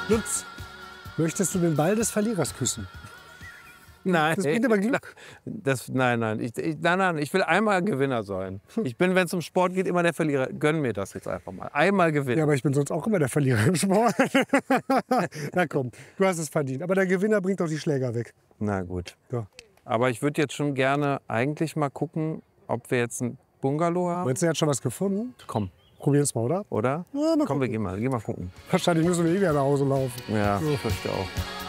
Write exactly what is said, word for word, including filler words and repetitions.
Lutz, möchtest du den Ball des Verlierers küssen? Nein. Das bringt aber Glück. Das, nein, nein. Ich, ich, nein, nein. Ich will einmal Gewinner sein. Ich bin, wenn es um Sport geht, immer der Verlierer. Gönn mir das jetzt einfach mal. Einmal gewinnen. Ja, aber ich bin sonst auch immer der Verlierer im Sport. Na komm, du hast es verdient. Aber der Gewinner bringt doch die Schläger weg. Na gut. So. Aber ich würde jetzt schon gerne eigentlich mal gucken, ob wir jetzt ein Bungalow haben. Meinst du, er hat schon was gefunden? Komm, Probieren's mal, oder? oder? Ja, mal Komm, wir gucken. gehen mal, gehen mal gucken. Wahrscheinlich müssen wir eh wieder nach Hause laufen. Ja, So. ich fürchte auch.